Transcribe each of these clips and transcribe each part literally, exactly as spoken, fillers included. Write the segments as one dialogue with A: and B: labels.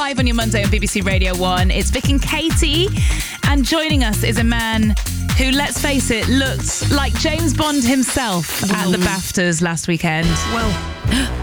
A: five on your Monday on B B C Radio one. It's Vic and Katie, and joining us is a man who, let's face it, looked like James Bond himself at the BAFTAs last weekend.
B: Well...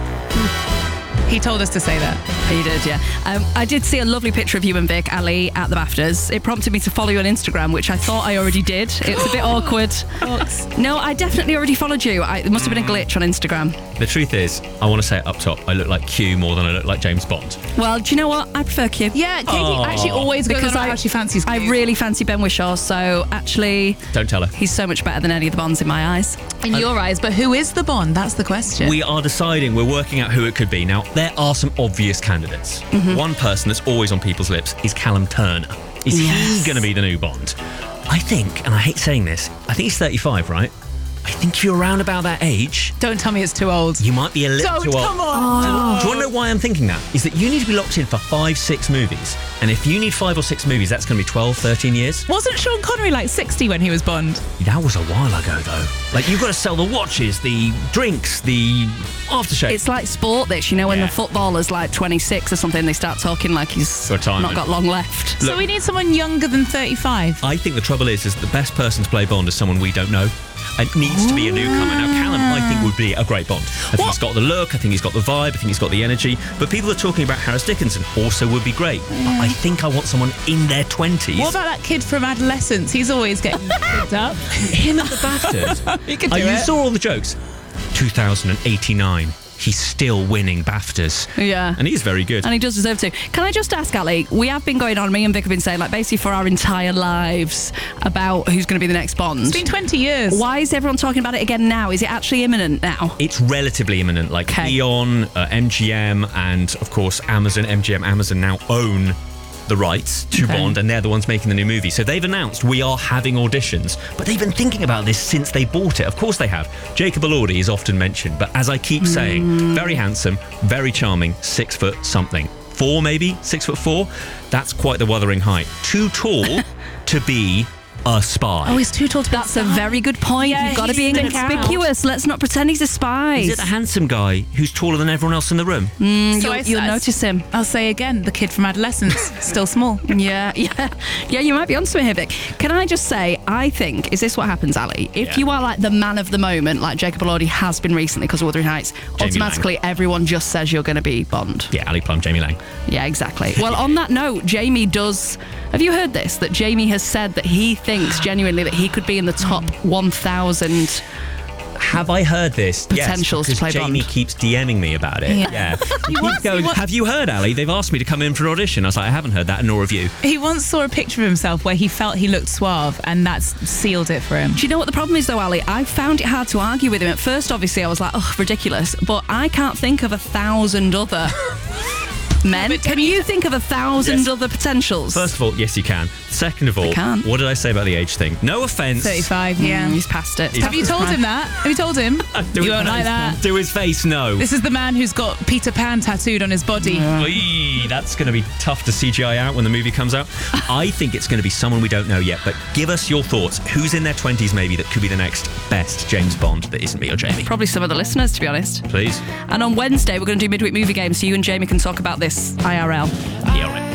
A: He told us to say that.
B: He did, yeah. Um, I did see a lovely picture of you and Vic, Ali, at the BAFTAs. It prompted me to follow you on Instagram, which I thought I already did. It was a bit awkward. No, I definitely already followed you. I, it must have been a glitch on Instagram.
C: The truth is, I want to say it up top, I look like Q more than I look like James Bond.
B: Well, do you know what? I prefer Q.
A: Yeah, Katie
C: Aww.
A: actually always goes
B: Because
A: on
B: I,
A: how she fancies Q.
B: I really fancy Ben Whishaw, so actually...
C: Don't tell her.
B: He's so much better than any of the Bonds in my eyes.
A: In your eyes, but who is the Bond? That's the question.
C: We are deciding, we're working out who it could be. Now, there are some obvious candidates. Mm-hmm. One person that's always on people's lips is Callum Turner. Is
B: Yes.
C: he going to be the new Bond? I think, and I hate saying this, I think he's thirty-five, right? I think if you're around about that age,
A: Don't tell me it's too old.
C: you might be a little
A: Don't,
C: too old.
A: come on.
C: Do you want to know why I'm thinking that? Is that you need to be locked in for five, six movies. And if you need five or six movies, that's going to be twelve, thirteen years.
A: Wasn't Sean Connery like sixty when he was Bond?
C: That was a while ago, though. Like, you've got to sell the watches, the drinks, the aftershave.
B: It's like sport, this, you know, when
C: Yeah.
B: the footballer's like twenty-six or something, they start talking like he's
C: Retirement.
B: not got long left.
A: So we need someone younger than thirty-five.
C: I think the trouble is, is the best person to play Bond is someone we don't know. It needs to be a newcomer. Now, Callum, I think, would be a great Bond. I think
A: What?
C: he's got the look, I think he's got the vibe, I think he's got the energy. But people are talking about Harris Dickinson, also would be great. But I think I want someone in their twenties.
A: What about that kid from Adolescence? He's always getting picked up.
C: him at the BAFTAs?
A: You could do
C: Oh, you
A: it.
C: saw all the jokes. two thousand eighty-nine. He's still winning BAFTAs.
B: Yeah.
C: And he's very good.
B: And he does deserve to. Can I just ask, Ali, we have been going on, me and Vic have been saying, like, basically for our entire lives about who's going to be the next Bond.
A: It's been twenty years.
B: Why is everyone talking about it again now? Is it actually imminent now?
C: It's relatively imminent. Like
B: Okay.
C: Eon, uh, M G M, and of course Amazon, M G M, Amazon now own the rights to
A: Okay.
C: Bond, and they're the ones making the new movie. So they've announced we are having auditions, but they've been thinking about this since they bought it. Of course they have. Jacob Elordi is often mentioned, but as I keep saying, very handsome, very charming, six foot something. Four maybe, six foot four. That's quite the wuthering height. Too tall to be a spy.
A: Oh, he's too tall to be
B: That's a very good point.
A: Yeah,
B: You've got to
A: he
B: be
A: sticks out.
B: inconspicuous. Let's not pretend he's a spy.
C: Is it the handsome guy who's taller than everyone else in the room?
B: Mm,
A: So
B: you'll
A: I-
B: you'll
A: I-
B: notice him.
A: I'll say again, the kid from Adolescence, still small.
B: Yeah, yeah. Yeah, you might be on something here, Vic. Can I just say, I think, is this what happens, Ali? If
C: Yeah.
B: you are like the man of the moment, like Jacob Elordi has been recently because of Wuthering Heights,
C: Jamie
B: automatically everyone just says you're going to be Bond.
C: Yeah, Ali Plum, Jamie Lang.
B: Yeah, exactly. Well, on that note, Jamie does... Have you heard this? That Jamie has said that he thinks genuinely that he could be in the top one thousand...
C: Have I heard this?
B: Potentials
C: yes,
B: to play
C: because Jamie
B: Bond.
C: keeps DMing me about it.
A: Yeah.
C: Yeah. He
A: wants-
C: keeps going,
A: he wants-
C: have you heard, Ali? They've asked me to come in for an audition. I was like, I haven't heard that, nor have you.
A: He once saw a picture of himself where he felt he looked suave, and that's sealed it for him.
B: Do you know what the problem is, though, Ali? I found it hard to argue with him. At first, obviously, I was like, oh, ridiculous. But I can't think of a thousand other men.
A: But
B: Can
A: Jamie-
B: you think of a thousand
C: Yes.
B: other potentials?
C: First of all, yes, you can. Second of all,
B: can.
C: what did I say about the age thing? No offence.
A: thirty-five, yeah.
B: Mm, he's past it.
A: Have you told him that? Have you told him?
C: Do
A: You
C: his
A: won't like
C: face.
A: that.
C: Do his face, no.
A: This is the man who's got Peter Pan tattooed on his body.
C: Eee, that's going to be tough to C G I out when the movie comes out. I think it's going to be someone we don't know yet, but give us your thoughts. Who's in their twenties maybe that could be the next best James Bond that isn't me or Jamie?
B: Probably some of the listeners, to be honest.
C: Please.
B: And on Wednesday, we're going to do midweek movie games so you and Jamie can talk about this I R L.
C: Yeah, all right.